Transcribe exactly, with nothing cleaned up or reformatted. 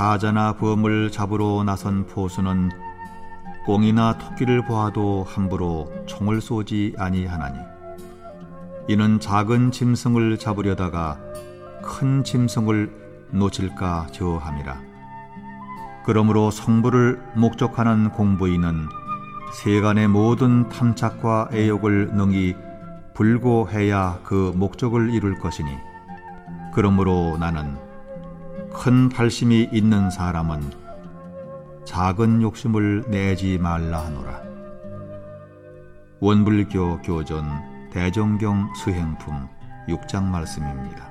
사자나 범을 잡으러 나선 포수는 꽁이나 토끼를 보아도 함부로 총을 쏘지 아니하나니 이는 작은 짐승을 잡으려다가 큰 짐승을 놓칠까 저함이라. 그러므로 성부를 목적하는 공부인은 세간의 모든 탐착과 애욕을 능히 불고해야 그 목적을 이룰 것이니, 그러므로 나는 큰 발심이 있는 사람은 작은 욕심을 내지 말라 하노라. 원불교 교전 대종경 수행품 육 장 말씀입니다.